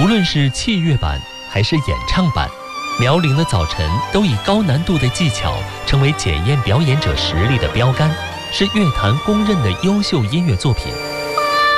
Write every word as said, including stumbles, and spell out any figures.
无论是器乐版还是演唱版，苗岭的早晨都以高难度的技巧成为检验表演者实力的标杆，是乐坛公认的优秀音乐作品。